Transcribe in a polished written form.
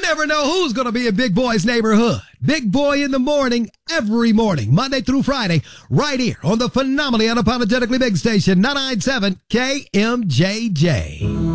never know who's going to be in Big Boy's neighborhood. Big Boy in the morning, every morning, Monday through Friday, right here on the phenomenally unapologetically big station, 997 KMJJ.